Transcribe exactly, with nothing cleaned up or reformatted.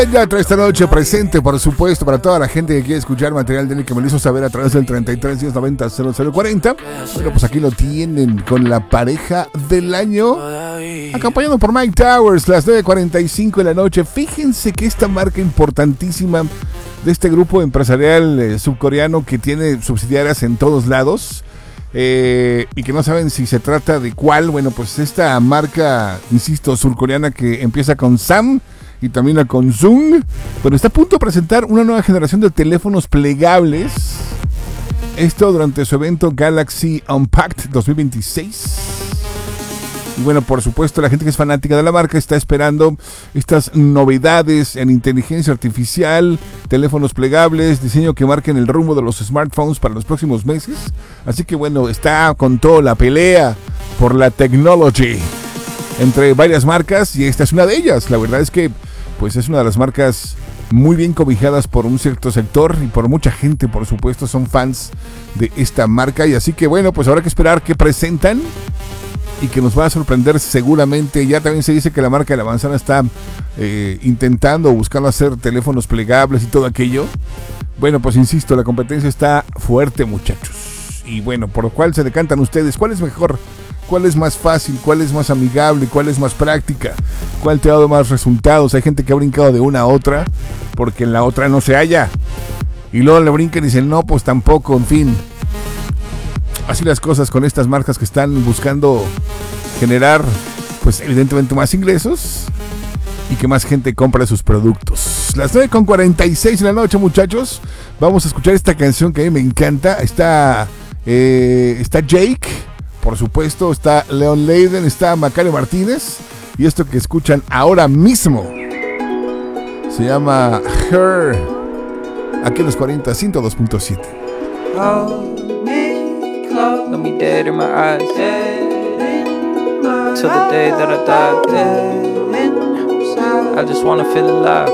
Ya toda esta noche presente, por supuesto, para toda la gente que quiere escuchar material de él, que me lo hizo saber a través del treinta y tres, diez, noventa, cero cero cuarenta. Bueno, pues aquí lo tienen con la pareja del año, acompañado por Mike Towers, las nueve cuarenta y cinco de la noche. Fíjense que esta marca importantísima de este grupo empresarial eh, subcoreano que tiene subsidiarias en todos lados, eh, y que no saben si se trata de cuál. Bueno, pues esta marca, insisto, surcoreana, que empieza con Sam y también con Zoom, pero está a punto de presentar una nueva generación de teléfonos plegables. Esto durante su evento Galaxy Unpacked dos mil veintiséis. Y bueno, por supuesto, la gente que es fanática de la marca está esperando estas novedades en inteligencia artificial, teléfonos plegables, diseño que marquen el rumbo de los smartphones para los próximos meses. Así que bueno, está con toda la pelea por la technology entre varias marcas, y esta es una de ellas. La verdad es que pues es una de las marcas muy bien cobijadas por un cierto sector y por mucha gente, por supuesto, son fans de esta marca. Y así que bueno, pues habrá que esperar qué presentan y que nos va a sorprender seguramente. Ya también se dice que la marca de la manzana está eh, intentando, buscando hacer teléfonos plegables y todo aquello. Bueno, pues insisto, la competencia está fuerte, muchachos. Y bueno, ¿por cuál se decantan ustedes? ¿Cuál es mejor? ¿Cuál es más fácil? ¿Cuál es más amigable? ¿Cuál es más práctica? ¿Cuál te ha dado más resultados? Hay gente que ha brincado de una a otra porque en la otra no se halla. Y luego le brincan y dicen, no, pues tampoco, en fin. Así las cosas con estas marcas que están buscando generar, pues evidentemente, más ingresos y que más gente compre sus productos. Las nueve con cuarenta y seis de la noche, muchachos. Vamos a escuchar esta canción que a mí me encanta. Está, eh, está Jake, por supuesto, está Leon Leiden, está Macario Martínez, y esto que escuchan ahora mismo se llama Her, aquí en los cuarenta, ciento dos punto siete. Hold me close, let me dead in my eyes, dead in my till the day that I die, dead inside. I just wanna feel alive.